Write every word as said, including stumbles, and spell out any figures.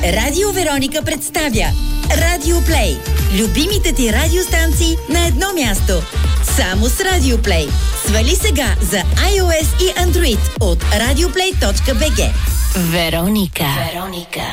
Радио Вероника представя Радио Плей. Любимите ти радиостанции на едно място. Само с Радио Плей. Свали сега за iOS и Android от радиоплей точка би джи. Вероника. Вероника.